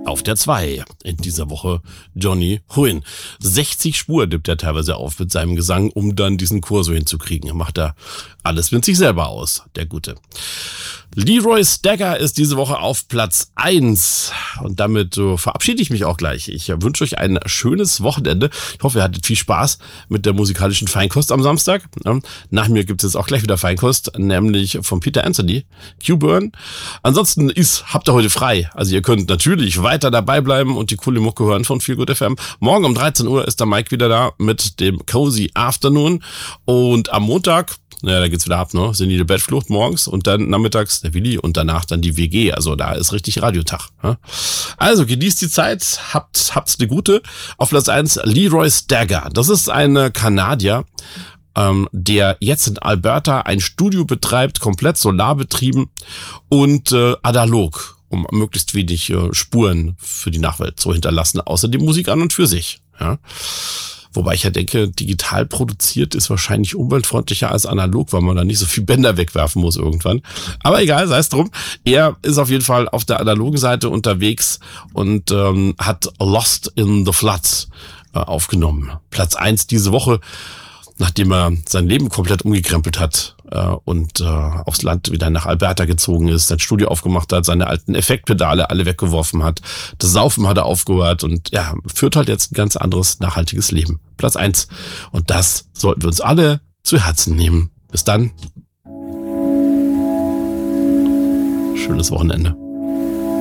Auf der 2 in dieser Woche Johnny Huyn. 60 Spuren nimmt er teilweise auf mit seinem Gesang, um dann diesen Chor so hinzukriegen. Macht er alles mit sich selber aus, der Gute. Leroy Stagger ist diese Woche auf Platz 1 und damit verabschiede ich mich auch gleich. Ich wünsche euch ein schönes Wochenende. Ich hoffe, ihr hattet viel Spaß mit der musikalischen Feinkost am Samstag. Nach mir gibt es jetzt auch gleich wieder Feinkost, nämlich von Peter Anthony, Q-Burn. Ansonsten habt ihr heute frei. Also ihr könnt natürlich weiter dabei bleiben und die coole Mucke hören von Feel Good FM. Morgen um 13 Uhr ist der Mike wieder da mit dem Cozy Afternoon und am Montag, da geht's wieder ab, ne? Senile Bettflucht morgens und dann nachmittags der Willi und danach dann die WG. Also da ist richtig Radiotag. Ne? Also genießt die Zeit, habt's eine gute. Auf Platz 1 Leroy Stagger. Das ist ein Kanadier, der jetzt in Alberta ein Studio betreibt, komplett solarbetrieben und analog, um möglichst wenig Spuren für die Nachwelt zu hinterlassen, außer die Musik an und für sich. Ja. Wobei ich ja denke, digital produziert ist wahrscheinlich umweltfreundlicher als analog, weil man da nicht so viel Bänder wegwerfen muss irgendwann. Aber egal, sei es drum. Er ist auf jeden Fall auf der analogen Seite unterwegs und hat Lost in the Floods aufgenommen. Platz 1 diese Woche, nachdem er sein Leben komplett umgekrempelt hat und aufs Land wieder nach Alberta gezogen ist, sein Studio aufgemacht hat, seine alten Effektpedale alle weggeworfen hat, das Saufen hat er aufgehört und ja, führt halt jetzt ein ganz anderes, nachhaltiges Leben. Platz 1. Und das sollten wir uns alle zu Herzen nehmen. Bis dann. Schönes Wochenende.